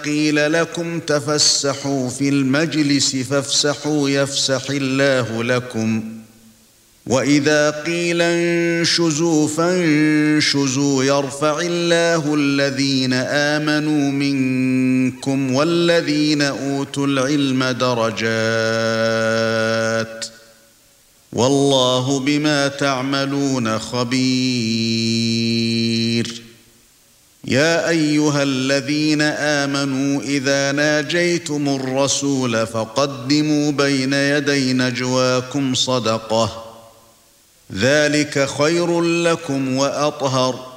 قيل لكم تفسحوا في المجلس فافسحوا يفسح الله لكم وإذا قيل انشزوا فانشزوا يرفع الله الذين آمنوا منكم والذين أوتوا العلم درجات والله بما تعملون خبير يا أيها الذين آمنوا إذا ناجيتم الرسول فقدموا بين يدي نجواكم صدقة ذلك خير لكم وأطهر